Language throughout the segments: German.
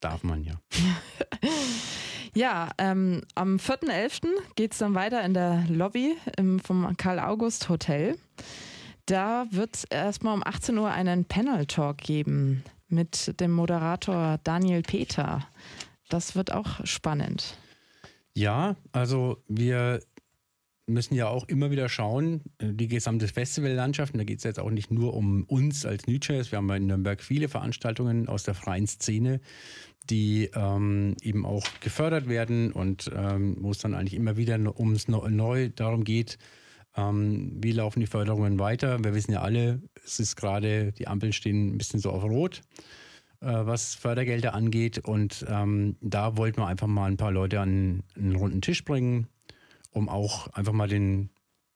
darf man ja. Ja, am 4.11. geht es dann weiter in der Lobby vom Karl-August-Hotel. Da wird es erstmal um 18 Uhr einen Panel-Talk geben mit dem Moderator Daniel Peter. Das wird auch spannend. Ja, also wir müssen ja auch immer wieder schauen, die gesamte Festivallandschaft, und da geht es jetzt auch nicht nur um uns als NÜJAZ, wir haben in Nürnberg viele Veranstaltungen aus der freien Szene, die eben auch gefördert werden und wo es dann eigentlich immer wieder ums neu darum geht, wie laufen die Förderungen weiter. Wir wissen ja alle, es ist gerade, die Ampeln stehen ein bisschen so auf Rot, was Fördergelder angeht, und da wollten wir einfach mal ein paar Leute an einen runden Tisch bringen, um auch einfach mal den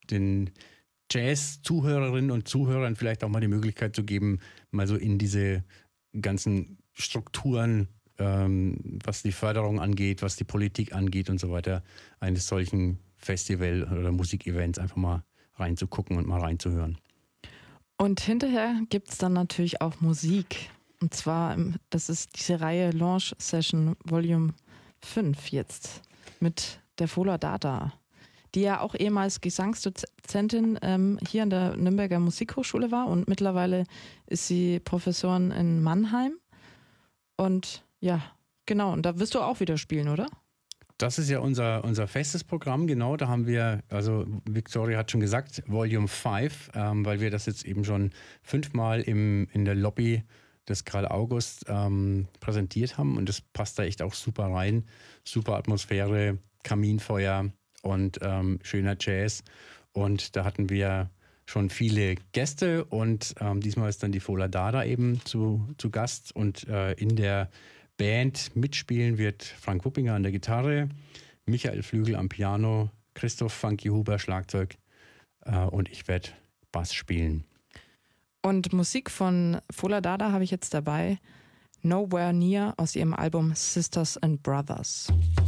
Jazz-Zuhörerinnen und Zuhörern vielleicht auch mal die Möglichkeit zu geben, mal so in diese ganzen Strukturen, was die Förderung angeht, was die Politik angeht und so weiter, eines solchen Festival- oder Musikevents einfach mal reinzugucken und mal reinzuhören. Und hinterher gibt es dann natürlich auch Musik. Und zwar, das ist diese Reihe Launch Session Volume 5 jetzt mit der Fola Dada, die ja auch ehemals Gesangsdozentin hier an der Nürnberger Musikhochschule war und mittlerweile ist sie Professorin in Mannheim. Und ja, genau, und da wirst du auch wieder spielen, oder? Das ist ja unser festes Programm, genau. Da haben wir, also Victoria hat schon gesagt, Volume 5, weil wir das jetzt eben schon 5-mal in der Lobby des Karl August präsentiert haben, und das passt da echt auch super rein. Super Atmosphäre, Kaminfeuer und schöner Jazz, und da hatten wir schon viele Gäste, und diesmal ist dann die Fola Dada eben zu Gast, und in der Band mitspielen wird Frank Wuppinger an der Gitarre, Michael Flügel am Piano, Christoph Funky Huber Schlagzeug und ich werde Bass spielen. Und Musik von Fola Dada habe ich jetzt dabei, Nowhere Near aus ihrem Album Sisters and Brothers.